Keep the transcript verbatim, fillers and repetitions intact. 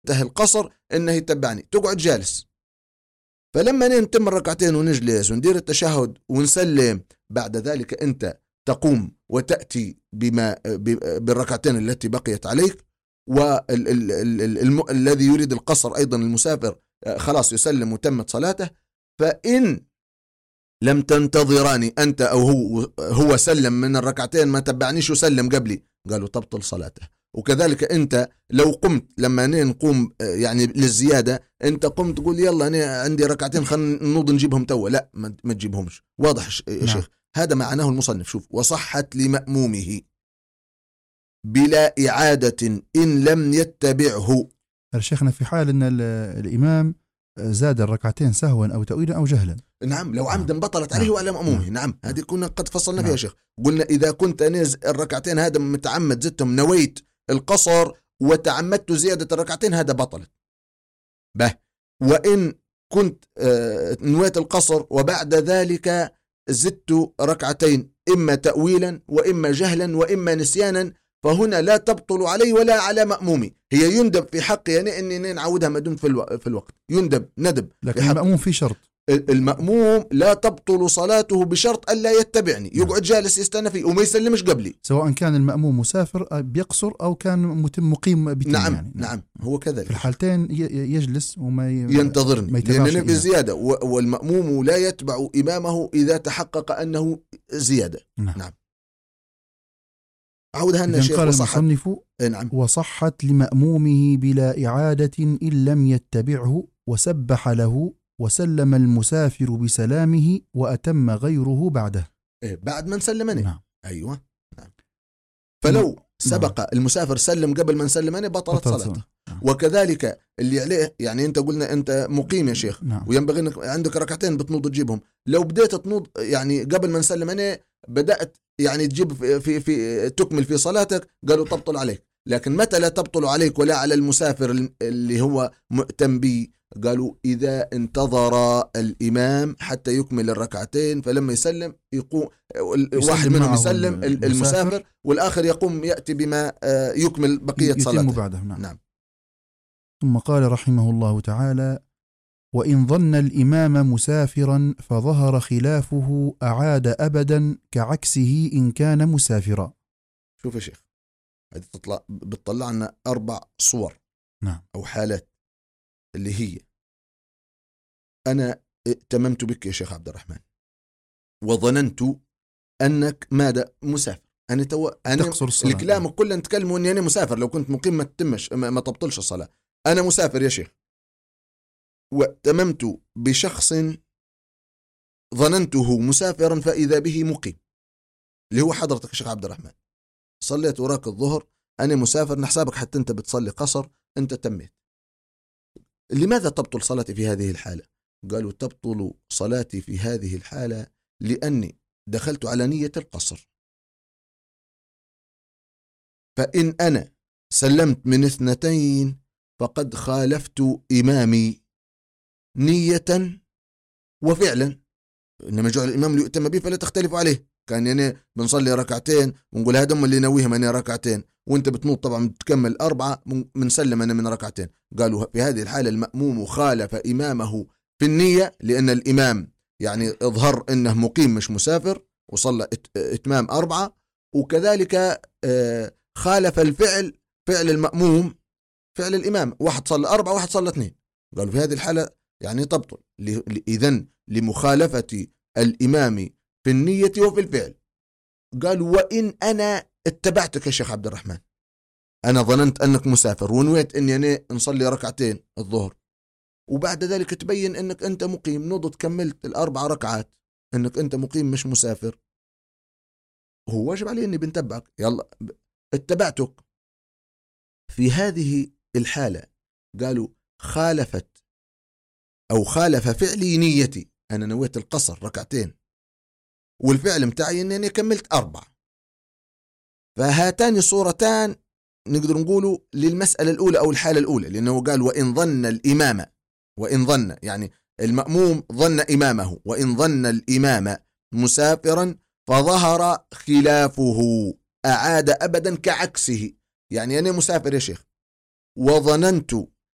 انتهي القصر إنه يتبعني، تقعد جالس. فلما نتم الركعتين ونجلس وندير التشهد ونسلم، بعد ذلك أنت تقوم وتأتي بما بالركعتين التي بقيت عليك، والذي يريد القصر أيضا المسافر خلاص يسلم وتمت صلاته. فإن لم تنتظراني أنت أو هو هو سلم من الركعتين ما تبعنيش وسلم قبلي، قالوا تبطل صلاته. وكذلك أنت لو قمت لما نقوم يعني للزيادة، أنت قمت تقول يلا أنا عندي ركعتين خلنا نوض نجيبهم توا، لا ما تجيبهمش. واضح يا شيخ؟ هذا معناه المصنف. شوف، وصحت لمأمومه بلا إعادة إن لم يتبعه. شيخنا في حال أن الإمام زاد الركعتين سهوا أو تأويلا أو جهلا، نعم، لو عمدا بطلت عليه نعم. وعلى مأمومه. نعم, نعم. هذه كنا قد فصلنا نعم. فيها شيخ. قلنا إذا كنت نز الركعتين هذا متعمد زدتهم، نويت القصر وتعمدت زيادة الركعتين، هذا بطلت به. وإن كنت نويت القصر وبعد ذلك زدت ركعتين إما تأويلا وإما جهلا وإما نسيانا، فهنا لا تبطل علي ولا على مأمومي. هي يندب في حقي يعني أني نعودها ما دمت في, الو... في الوقت، يندب ندب. لكن المأموم في شرط، المأموم لا تبطل صلاته بشرط ألا يتبعني، يقعد جالس يستنى فيه وما يسلمش قبلي، سواء كان المأموم مسافر بيقصر أو كان متم مقيم بيتم. نعم. يعني. نعم هو كذلك في الحالتين يجلس وما ي... ينتظرني، لأنني في زيادة، يعني. والمأموم لا يتبع إمامه إذا تحقق أنه زيادة. نعم, نعم. عودها لنا شيخ. قال المصنف نعم. وصحت لمأمومه بلا إعادة إن لم يتبعه، وسبح له وسلم المسافر بسلامه وأتم غيره بعده. إيه بعد ما نسلمني. نعم. أيوة. نعم. فلو نعم. سبق المسافر سلم قبل ما نسلمني بطلت صلاته. نعم. وكذلك اللي عليه، يعني أنت قلنا أنت مقيم يا شيخ. نعم. وينبغي أنك عندك ركعتين بتنوض تجيبهم، لو بديت تنوض يعني قبل ما نسلمني بدأت يعني تجيب في, في, في تكمل في صلاتك، قالوا تبطل عليك. لكن متى لا تبطل عليك ولا على المسافر اللي هو مؤتم به؟ قالوا إذا انتظر الإمام حتى يكمل الركعتين، فلما يسلم يقوم واحد منهم يسلم المسافر والآخر يقوم يأتي بما يكمل بقية صلاته بعده. نعم. نعم. ثم قال رحمه الله تعالى: وإن ظن الإمام مسافرا فظهر خلافه أعاد أبدا كعكسه إن كان مسافرا. شوف يا شيخ، هذه تطلع بتطلع لنا أربع صور. نعم. أو حالات، اللي هي أنا ائتممت بك يا شيخ عبد الرحمن وظننت أنك ماذا مسافر. أنا تو أنا الكلام كله نتكلم إني أنا مسافر، لو كنت مقيم ما تتمش ما تبطلش الصلاة. أنا مسافر يا شيخ، وائتممت بشخص ظننته مسافرا فإذا به مقيم، اللي هو حضرتك يا شيخ عبد الرحمن. صليت وراك الظهر، أنا مسافر، نحسابك حتى أنت بتصلي قصر، أنت تميت. لماذا تبطل صلاتي في هذه الحالة؟ قالوا تبطل صلاتي في هذه الحالة لأني دخلت على نية القصر، فإن أنا سلمت من اثنتين فقد خالفت إمامي نية وفعلا، إنما جعل الإمام ليؤتم به فلا تختلف عليه. كان يعني بنصلي ركعتين ونقول هذا هم اللي نويهم أنا ركعتين، وانت بتنوط طبعا بتكمل أربعة بنسلم أنا من ركعتين. قالوا في هذه الحالة المأموم خالف إمامه في النية، لأن الإمام يعني اظهر أنه مقيم مش مسافر وصلى إتمام أربعة، وكذلك خالف الفعل فعل المأموم فعل الإمام، واحد صلى أربعة واحد صلى اثنين. قالوا في هذه الحالة يعني تبطل إذن لمخالفة الإمام في النية وفي الفعل. قالوا وإن أنا اتبعتك يا شيخ عبد الرحمن، أنا ظننت أنك مسافر ونويت أني أنا نصلي ركعتين الظهر، وبعد ذلك تبين أنك أنت مقيم، نضت كملت الأربع ركعات أنك أنت مقيم مش مسافر، هو واجب علي أني بنتبعك، يلا اتبعتك. في هذه الحالة قالوا خالفت أو خالف فعلي نيتي، أنا نويت القصر ركعتين والفعل متاعي أني كملت أربع. فهاتان صورتان نقدر نقولوا للمسألة الأولى أو الحالة الأولى، لأنه قال وإن ظن الإمام، وإن ظن يعني المأموم ظن إمامه، وإن ظن الإمام مسافرا فظهر خلافه أعاد أبدا كعكسه. يعني أنا مسافر يا شيخ وظننت